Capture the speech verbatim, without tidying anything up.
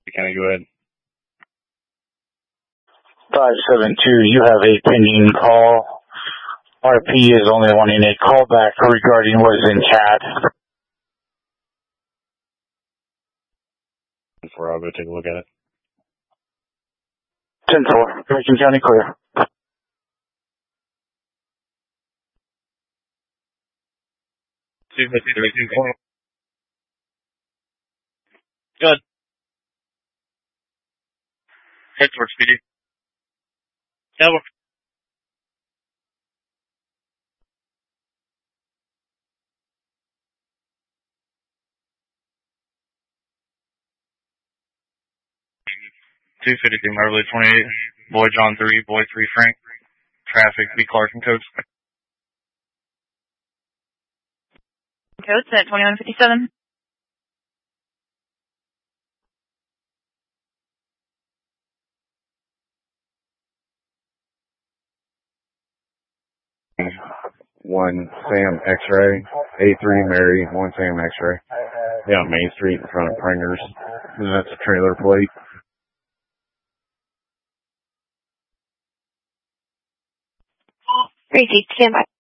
Can I go ahead? five seven two, you have a pending call. R P is only wanting a callback regarding what is in chat. Before I'll go take a look at it. ten four, Macon County clear. two fifty-three, two four. Good. Head towards P D. Tower. two fifty-three, Marley twenty-eight. Boy John three, Boy three Frank. Traffic, B Clark and codes. Codes at twenty-one fifty-seven. One Sam X-ray, A three Mary, one Sam X-ray. Yeah, Main Street in front of Pringer's. And that's a trailer plate. Gracie, stand by.